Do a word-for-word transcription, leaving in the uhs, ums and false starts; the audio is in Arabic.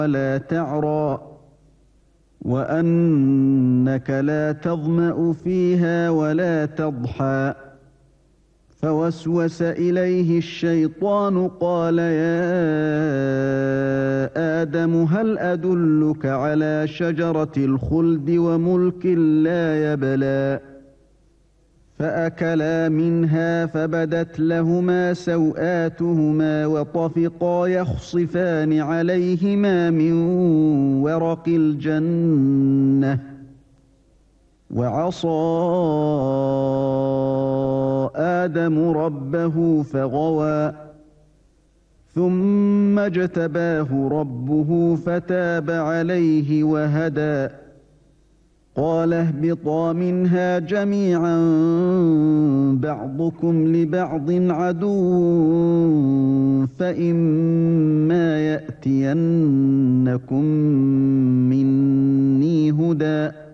ولا تعرى وأنك لا تظمأ فيها ولا تضحى فوسوس إليه الشيطان قال يا آدم هل أدلك على شجرة الخلد وملك لا يبلى فأكلا منها فبدت لهما سوآتهما وطفقا يخصفان عليهما من ورق الجنة وعصى آدم ربه فغوى ثم اجتباه ربه فتاب عليه وهدى قال اهبطا منها جميعا بعضكم لبعض عدو فإما يأتينكم مني هدى